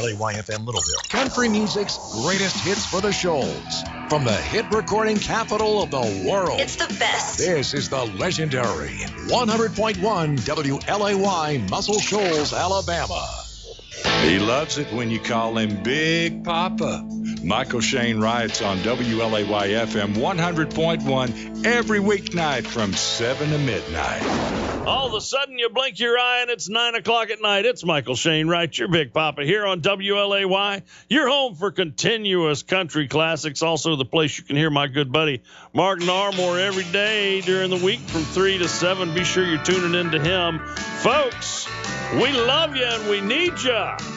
WLAY-FM Littleville. Country music's greatest hits for the Shoals. From the hit recording capital of the world. It's the best. This is the legendary 100.1 WLAY Muscle Shoals, Alabama. He loves it when you call him Big Papa. Michael Shane Wright's on WLAY-FM 100.1 every weeknight from 7 to midnight. All of a sudden, you blink your eye and it's 9 o'clock at night. It's Michael Shane Wright, your Big Papa, here on WLAY. Your home for continuous country classics. Also, the place you can hear my good buddy Martin Armour every day during the week from 3 to 7. Be sure you're tuning in to him. Folks, we love you and we need you.